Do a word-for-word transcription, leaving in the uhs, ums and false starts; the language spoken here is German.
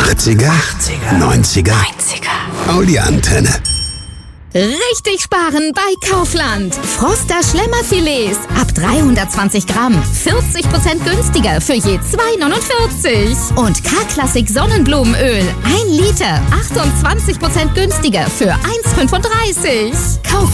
achtziger, neunziger, Audi-Antenne. Richtig sparen bei Kaufland. Froster Schlemmerfilets ab dreihundertzwanzig Gramm. vierzig Prozent günstiger für je zwei neunundvierzig. Und K-Klassik Sonnenblumenöl. ein Liter. achtundzwanzig Prozent günstiger für eins fünfunddreißig. Kauf